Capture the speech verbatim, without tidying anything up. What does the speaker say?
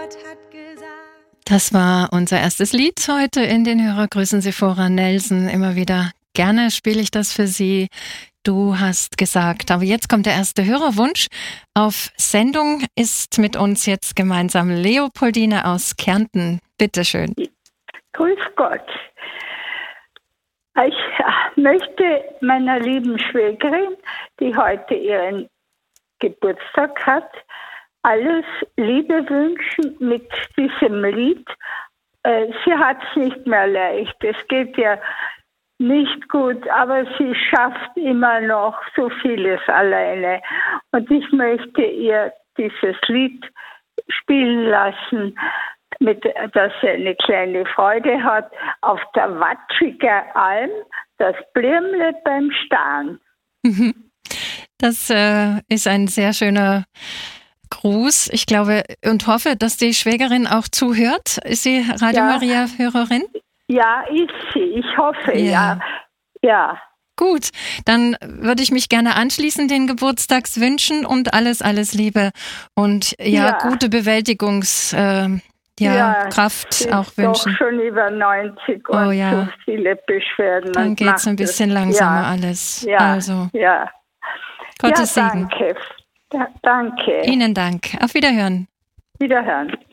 Das war unser erstes Lied heute in den Hörergrüßen. Sephora Nelson, immer wieder gerne spiele ich das für Sie. Du hast gesagt, aber jetzt kommt der erste Hörerwunsch. Auf Sendung ist mit uns jetzt gemeinsam Leopoldine aus Kärnten. Bitte schön. Grüß Gott. Ich möchte meiner lieben Schwägerin, die heute ihren Geburtstag hat, alles Liebe wünschen mit diesem Lied. Sie hat es nicht mehr leicht. Es geht ja nicht gut, aber sie schafft immer noch so vieles alleine. Und ich möchte ihr dieses Lied spielen lassen, mit, dass sie eine kleine Freude hat auf der Watschiger Alm, das Blümle beim Stahn. Das äh, ist ein sehr schöner Gruß. Ich glaube und hoffe, dass die Schwägerin auch zuhört. Ist sie Radio Ja. Maria Hörerin? Ja, ist sie. Ich hoffe, Ja. ja. Ja. Gut, dann würde ich mich gerne anschließen, den Geburtstagswünschen und alles, alles Liebe und ja, Ja. gute Bewältigungs, äh, ja, Ja, Kraft sie auch ist wünschen. doch schon über neunzig Oh und ja. so viele Beschwerden. Dann und geht's macht ein bisschen es. langsamer ja. alles. Ja, Also, ja. Gottes ja, Segen. danke. Da, danke. Ihnen Dank. Auf Wiederhören. Wiederhören.